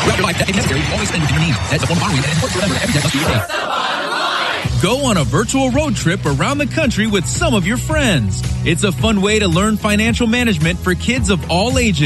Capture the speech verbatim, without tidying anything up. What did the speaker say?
Go on a virtual road trip around the country with some of your friends. It's a fun way to learn financial management for kids of all ages.